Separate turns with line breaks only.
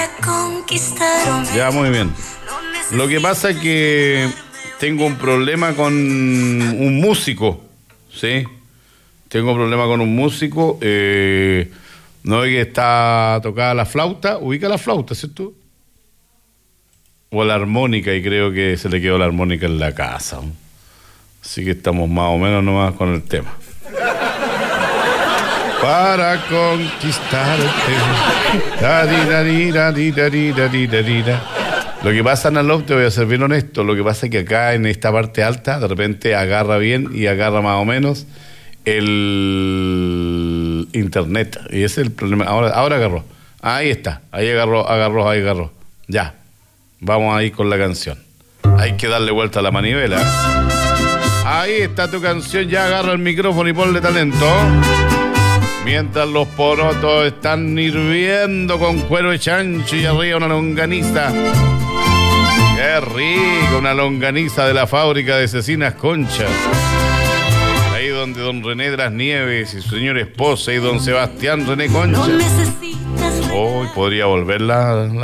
Ya, muy bien. Lo que pasa es que tengo un problema con un músico, ¿sí? Tengo un problema con un músico. No ve que está tocada la flauta. Ubica la flauta, ¿cierto? O la armónica, y creo que se le quedó la armónica en la casa. Así que estamos más o menos nomás con el tema. Para conquistarte. Lo que pasa, Analop, te voy a ser bien honesto, lo que pasa es que acá en esta parte alta, de repente agarra bien y agarra más o menos el internet. Y ese es el problema. Ahora agarró. Ahí está. Ahí agarró. Ya. Vamos a ir con la canción. Hay que darle vuelta a la manivela. Ahí está tu canción. Ya agarra el micrófono y ponle talento. Mientras los porotos están hirviendo con cuero de chancho y arriba una longaniza. ¡Qué rico! Una longaniza de la fábrica de Cecinas Concha. Ahí donde don René de las Nieves y su señor esposa y don Sebastián René Concha. Hoy podría volver la